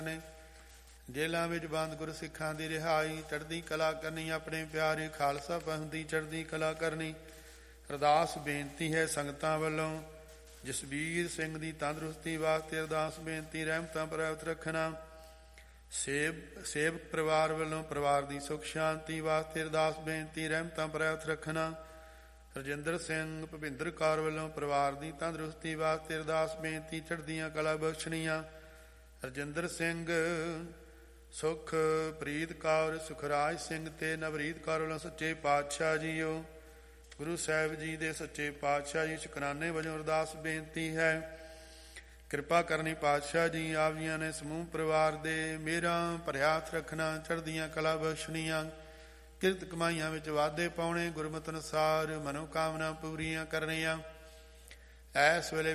ਨੇ ਜੇਲਾਂ ਵਿੱਚ ਬੰਦ ਗੁਰ ਸਿੱਖਾਂ ਦੀ ਰਿਹਾਈ। ਚੜ੍ਹਦੀ ਕਲਾ ਕਰਨੀ ਆਪਣੇ ਪਿਆਰੇ ਖਾਲਸਾ ਪੰਥ ਦੀ ਚੜ੍ਹਦੀ ਕਲਾ ਕਰਨੀ। ਅਰਦਾਸ ਬੇਨਤੀ ਹੈ ਸੰਗਤਾਂ ਵੱਲੋਂ ਜਸਬੀਰ ਸਿੰਘ ਦੀ ਤੰਦਰੁਸਤੀ ਵਾਸਤੇ ਅਰਦਾਸ ਬੇਨਤੀ ਰਹਿਮਤਾਂ ਪ੍ਰਾਪਤ ਰੱਖਣਾ। ਸੇਵਕ ਪਰਿਵਾਰ ਵੱਲੋਂ ਪਰਿਵਾਰ ਦੀ ਸੁੱਖ ਸ਼ਾਂਤੀ ਵਾਸਤੇ ਅਰਦਾਸ ਬੇਨਤੀ ਰਹਿਮਤਾਂ ਪ੍ਰਾਪਤ ਰੱਖਣਾ। ਰਜਿੰਦਰ ਸਿੰਘ ਭੁਪਿੰਦਰ ਕੌਰ ਵੱਲੋਂ ਪਰਿਵਾਰ ਦੀ ਤੰਦਰੁਸਤੀ ਵਾਸਤੇ ਅਰਦਾਸ ਬੇਨਤੀ ਚੜ੍ਹਦੀਆਂ ਕਲਾ ਬਖਸ਼ਣੀਆਂ। ਰਜਿੰਦਰ ਸਿੰਘ ਸੁਖ ਪ੍ਰੀਤ ਕੌਰ ਸੁਖਰਾਜ ਸਿੰਘ ਤੇ ਨਵਰੀਤ ਕੌਰ ਵੱਲੋਂ ਸੱਚੇ ਪਾਤਸ਼ਾਹ ਜੀਓ ਗੁਰੂ ਸਾਹਿਬ ਜੀ ਦੇ ਸੱਚੇ ਪਾਤਸ਼ਾਹ ਜੀ ਸ਼ੁਕਰਾਨੇ ਵਜੋਂ ਅਰਦਾਸ ਬੇਨਤੀ ਹੈ। ਕਿਰਪਾ ਕਰਨੀ ਪਾਤਸ਼ਾਹ ਜੀ ਆਪ ਜੀਆਂ ਨੇ ਸਮੂਹ ਪਰਿਵਾਰ ਦੇ ਮੇਰਾਂ ਭਰਿਆ ਹੱਥ ਰੱਖਣਾ ਚੜ੍ਹਦੀਆਂ ਕਲਾ ਬਖਸ਼ਣੀਆਂ। ਕਿਰਤ ਕਮਾਈਆਂ ਵਿੱਚ ਵਾਧੇ ਪਾਉਣੇ ਗੁਰਮਤਿ ਅਨੁਸਾਰ ਮਨੋਕਾਮਨਾ ਪੂਰੀਆਂ ਕਰਨੀਆਂ। ਐਸ ਵੇਲੇ